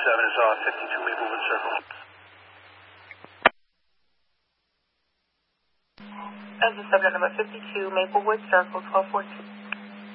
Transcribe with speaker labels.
Speaker 1: is off, 52 Maplewood Circle.
Speaker 2: As a subject number 52 Maplewood Circle, 1214.